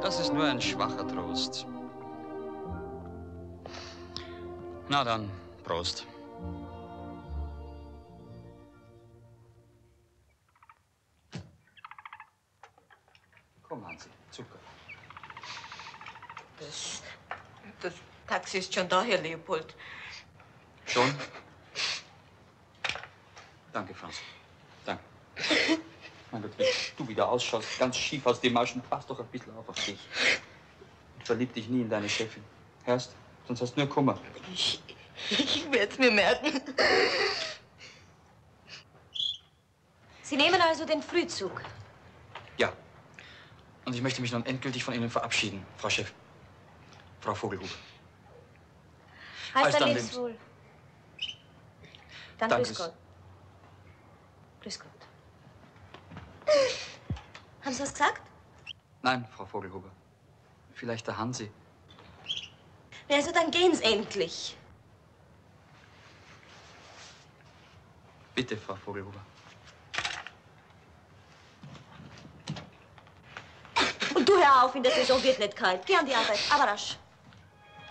Das ist nur ein schwacher Trost. Na dann, Prost. Komm, Hansi, Zucker. Das Taxi ist schon da, Herr Leopold. Schon? Danke, Franz. Danke. Mein Gott, wie du wieder ausschaust, ganz schief aus den Maschen, pass doch ein bisschen auf dich. Und verlieb dich nie in deine Chefin. Hörst? Sonst hast du nur Kummer. Ich werde es mir merken. Sie nehmen also den Frühzug? Ja. Und ich möchte mich nun endgültig von Ihnen verabschieden, Frau Chef. Frau Vogelhuber. Halt dein Lebenswohl. Dann Danke. grüß Gott. Grüß Gott. Haben Sie was gesagt? Nein, Frau Vogelhuber. Vielleicht der Hansi. Na, also dann gehen Sie endlich. Bitte, Frau Vogelhuber. Und du hör auf, in der Saison wird nicht kalt. Geh an die Arbeit, aber rasch.